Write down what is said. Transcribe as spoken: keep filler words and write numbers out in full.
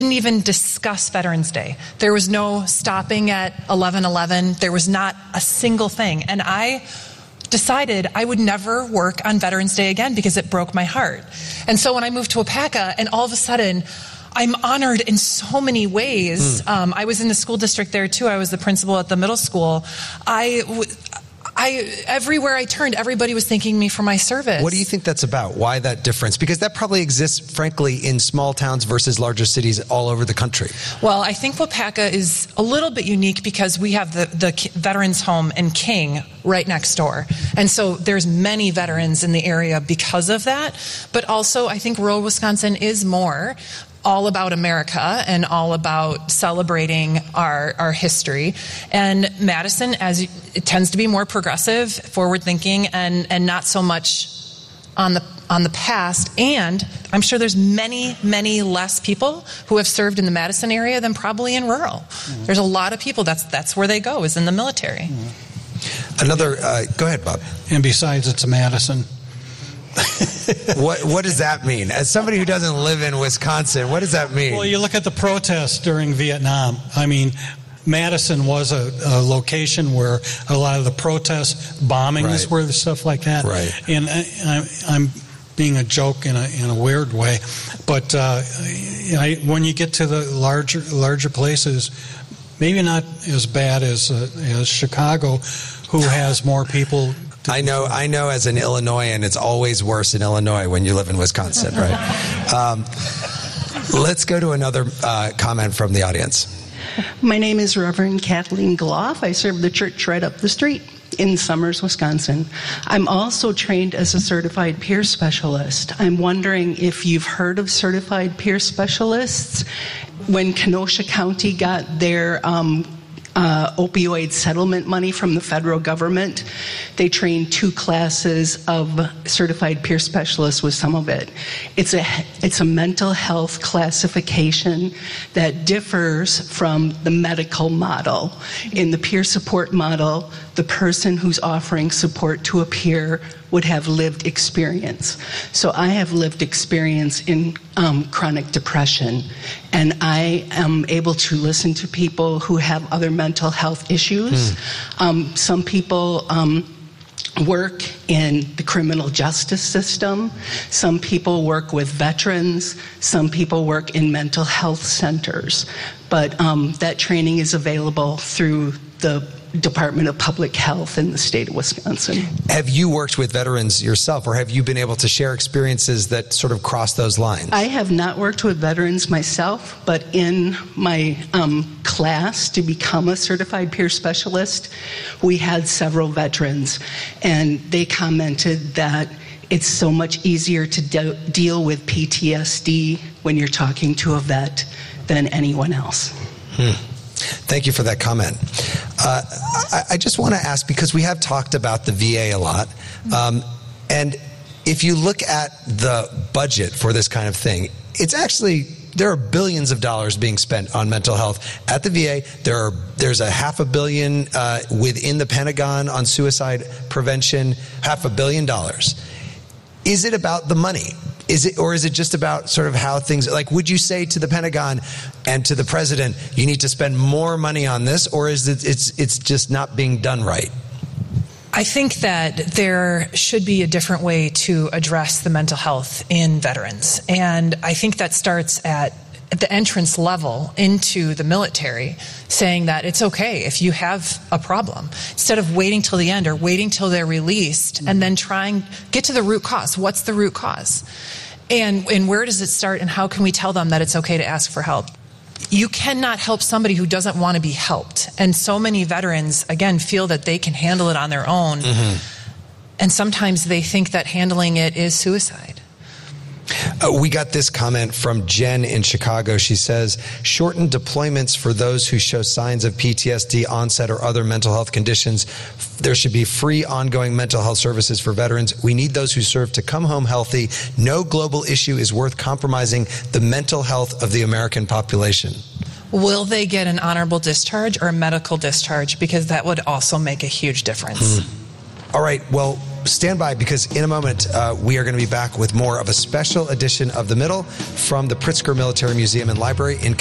didn't even discuss Veterans Day. There was no stopping at eleven eleven. There was not a single thing. And I decided I would never work on Veterans Day again because it broke my heart. And so when I moved to Waupaca, and all of a sudden, I'm honored in so many ways. Mm. Um, I was in the school district there too. I was the principal at the middle school. I, I, everywhere I turned, everybody was thanking me for my service. What do you think that's about? Why that difference? Because that probably exists, frankly, in small towns versus larger cities all over the country. Well, I think Waupaca is a little bit unique because we have the, the Veterans Home in King right next door. And so there's many veterans in the area because of that. But also, I think rural Wisconsin is more all about America and all about celebrating our, our history. And Madison, as it tends to be more progressive, forward-thinking, and, and not so much on the on the past. And I'm sure there's many, many less people who have served in the Madison area than probably in rural. Mm-hmm. There's a lot of people, that's that's where they go, is in the military. Mm-hmm. Another, uh, go ahead, Bob. And besides, it's a Madison. what what does that mean? As somebody who doesn't live in Wisconsin, what does that mean? Well, you look at the protests during Vietnam. I mean, Madison was a, a location where a lot of the protests, bombings Right. were, stuff like that. Right. And I, I, I'm being a joke in a in a weird way, but uh, I, when you get to the larger larger places, maybe not as bad as uh, as Chicago, who has more people. I know, I know as an Illinoisan, it's always worse in Illinois when you live in Wisconsin, right? um, let's go to another uh, comment from the audience. My name is Reverend Kathleen Gloff. I serve the church right up the street in Summers, Wisconsin. I'm also trained as a certified peer specialist. I'm wondering if you've heard of certified peer specialists. When Kenosha County got their um, Uh, opioid settlement money from the federal government, they trained two classes of certified peer specialists with some of it. It's a it's a mental health classification that differs from the medical model. In the peer support model, the person who's offering support to a peer would have lived experience. So I have lived experience in um, chronic depression, and I am able to listen to people who have other mental health issues. Mm. Um, some people um, work in the criminal justice system. Some people work with veterans. Some people work in mental health centers. But um, that training is available through the Department of Public Health in the state of Wisconsin. Have you worked with veterans yourself, or have you been able to share experiences that sort of cross those lines? I have not worked with veterans myself, but in my um, class to become a certified peer specialist, we had several veterans, and they commented that it's so much easier to de- deal with P T S D when you're talking to a vet than anyone else. Hmm. Thank you for that comment. Uh, I, I just want to ask, because we have talked about the V A a lot, um, and if you look at the budget for this kind of thing, it's actually, there are billions of dollars being spent on mental health at the V A. There are, there's a half a billion uh, within the Pentagon on suicide prevention, half a billion dollars. Is it about the money? Is it, or is it just about sort of how things, like, would you say to the Pentagon and to the president, you need to spend more money on this, or is it, it's, it's just not being done right? I think that there should be a different way to address the mental health in veterans. And I think that starts at, at the entrance level into the military, saying that it's okay if you have a problem, instead of waiting till the end or waiting till they're released, mm-hmm. and then trying get to the root cause. What's the root cause? And, and where does it start, and how can we tell them that it's okay to ask for help? You cannot help somebody who doesn't want to be helped. And so many veterans, again, feel that they can handle it on their own. Mm-hmm. And sometimes they think that handling it is suicide. Uh, we got this comment from Jen in Chicago. She says, shortened deployments for those who show signs of P T S D onset or other mental health conditions. There should be free ongoing mental health services for veterans. We need those who serve to come home healthy. No global issue is worth compromising the mental health of the American population. Will they get an honorable discharge or a medical discharge? Because that would also make a huge difference. Hmm. All right, well, stand by, because in a moment uh, we are going to be back with more of a special edition of The Middle from the Pritzker Military Museum and Library in